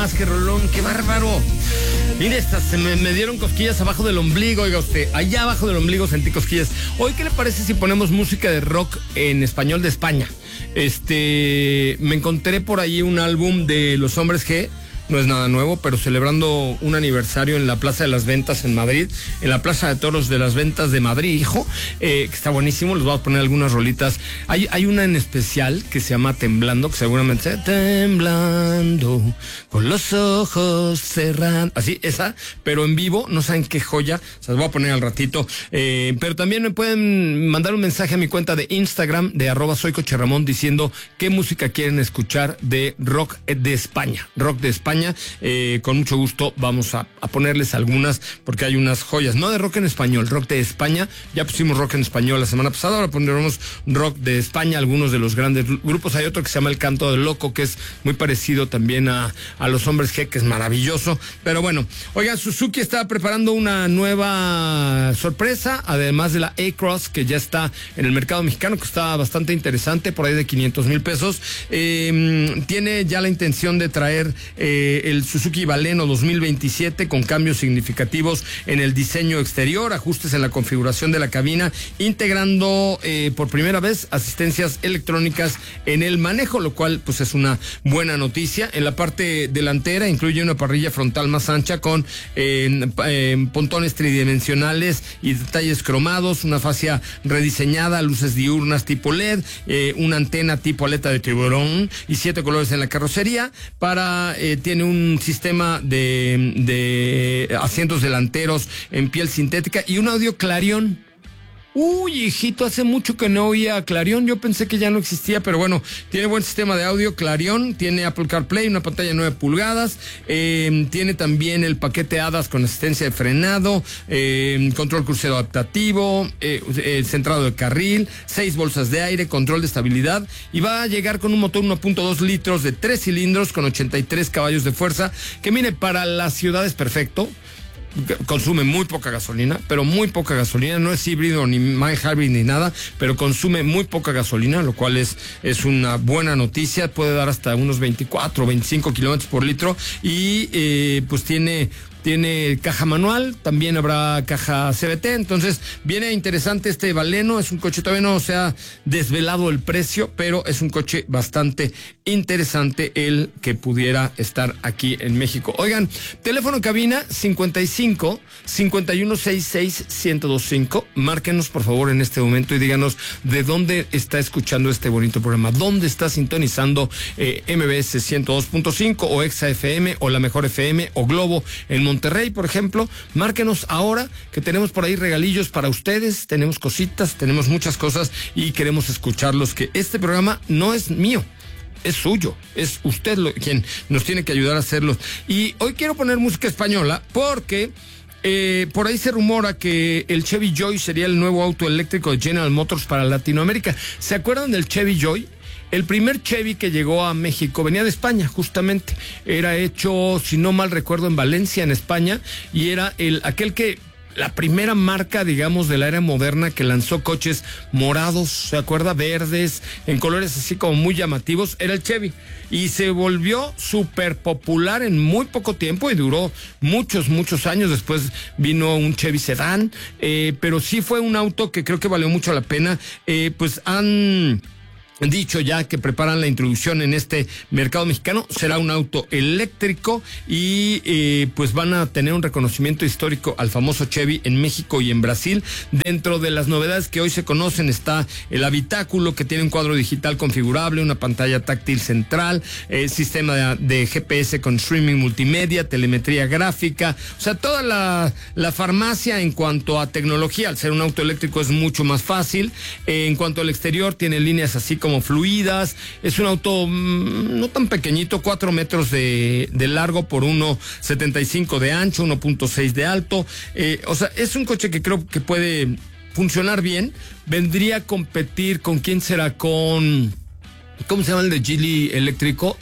más, qué rolón, qué bárbaro. Mire, se me dieron cosquillas abajo del ombligo, oiga usted, allá abajo del ombligo sentí cosquillas. Hoy, ¿qué le parece si ponemos música de rock en español de España? Me encontré por ahí un álbum de Los Hombres G. No es nada nuevo, pero celebrando un aniversario en la Plaza de las Ventas en Madrid, en la Plaza de Toros de las Ventas de Madrid, hijo, que está buenísimo. Les voy a poner algunas rolitas. Hay una en especial que se llama Temblando, que seguramente sea temblando, con los ojos cerrados, así, esa, pero en vivo, no saben qué joya, se las voy a poner al ratito. Pero también me pueden mandar un mensaje a mi cuenta de Instagram, de @soycocherramón, diciendo qué música quieren escuchar de rock de España, con mucho gusto vamos a ponerles algunas, porque hay unas joyas, no de rock en español, rock de España. Ya pusimos rock en español la semana pasada, ahora pondremos rock de España, algunos de los grandes grupos. Hay otro que se llama El Canto del Loco, que es muy parecido también a Los Hombres G, que es maravilloso. Pero bueno, oigan, Suzuki está preparando una nueva sorpresa, además de la A-Cross, que ya está en el mercado mexicano, que está bastante interesante, por ahí de 500,000 pesos. Tiene ya la intención de traer el Suzuki Baleno 2027 con cambios significativos en el diseño exterior, ajustes en la configuración de la cabina, integrando por primera vez asistencias electrónicas en el manejo, lo cual pues es una buena noticia. En la parte delantera incluye una parrilla frontal más ancha con pontones tridimensionales y detalles cromados, una fascia rediseñada, luces diurnas tipo LED, una antena tipo aleta de tiburón y 7 colores en la carrocería. Tiene un sistema de asientos delanteros en piel sintética y un audio Clarion. Uy, hijito, hace mucho que no oía Clarion. Yo pensé que ya no existía, pero bueno, tiene buen sistema de audio Clarion, tiene Apple CarPlay, una pantalla de 9 pulgadas, tiene también el paquete ADAS con asistencia de frenado, control crucero adaptativo, centrado de carril, 6 bolsas de aire, control de estabilidad, y va a llegar con un motor 1.2 litros de 3 cilindros con 83 caballos de fuerza, que mire, para la ciudad es perfecto. Consume muy poca gasolina, pero muy poca gasolina, no es híbrido ni mild hybrid ni nada, pero consume muy poca gasolina, lo cual es una buena noticia. Puede dar hasta unos 24 o 25 kilómetros por litro y pues tiene caja manual, también habrá caja CVT, entonces viene interesante este Baleno. Es un coche, todavía no se ha desvelado el precio, pero es un coche bastante interesante el que pudiera estar aquí en México. Oigan, teléfono cabina 55 5166 1025. Márquenos por favor en este momento y díganos de dónde está escuchando este bonito programa, dónde está sintonizando MBS 102.5 o Exa FM o La Mejor FM o Globo en Monterrey, por ejemplo. Márquenos ahora, que tenemos por ahí regalillos para ustedes, tenemos cositas, tenemos muchas cosas y queremos escucharlos, que este programa no es mío, es suyo, es usted quien nos tiene que ayudar a hacerlo. Y hoy quiero poner música española porque por ahí se rumora que el Chevy Joy sería el nuevo auto eléctrico de General Motors para Latinoamérica. ¿Se acuerdan del Chevy Joy? El primer Chevy que llegó a México venía de España, justamente. Era hecho, si no mal recuerdo, en Valencia, en España, y era la primera marca, digamos, de la era moderna que lanzó coches morados, ¿se acuerda? Verdes, en colores así como muy llamativos, era el Chevy. Y se volvió súper popular en muy poco tiempo y duró muchos, muchos años. Después vino un Chevy Sedán, pero sí fue un auto que creo que valió mucho la pena. Pues han dicho ya que preparan la introducción en este mercado mexicano. Será un auto eléctrico y pues van a tener un reconocimiento histórico al famoso Chevy en México y en Brasil. Dentro de las novedades que hoy se conocen está el habitáculo, que tiene un cuadro digital configurable, una pantalla táctil central, sistema de GPS con streaming multimedia, telemetría gráfica, o sea, toda la farmacia en cuanto a tecnología. Al ser un auto eléctrico es mucho más fácil. En cuanto al exterior, tiene líneas así como fluidas. Es un auto no tan pequeñito, 4 metros de largo por 1.75 de ancho, 1.6 de alto. O sea, es un coche que creo que puede funcionar bien. Vendría a competir con, ¿quién será? ¿Cómo se llama el de Geely eléctrico?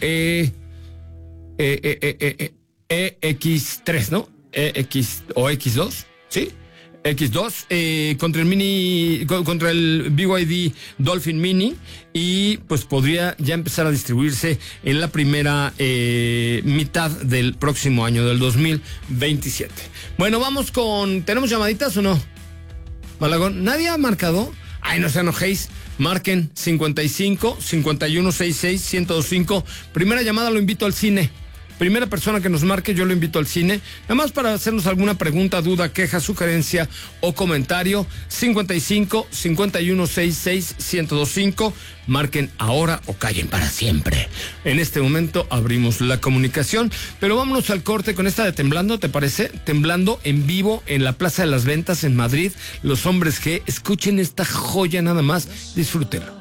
EX3, ¿no? EX o X2, ¿sí? X2, contra el BYD Dolphin Mini, y pues podría ya empezar a distribuirse en la primera mitad del próximo año, del 2027. Bueno, ¿tenemos llamaditas o no? Malagón, ¿nadie ha marcado? Ay, no se enojéis. Marquen 55 51 66 1025. Primera llamada, lo invito al cine. Primera persona que nos marque, yo lo invito al cine. Nada más para hacernos alguna pregunta, duda, queja, sugerencia o comentario. 55 51 66 1025. Marquen ahora o callen para siempre. En este momento abrimos la comunicación, pero vámonos al corte con esta de Temblando, ¿te parece? Temblando en vivo en la Plaza de las Ventas en Madrid. Los Hombres G, escuchen esta joya nada más, disfrútenlo.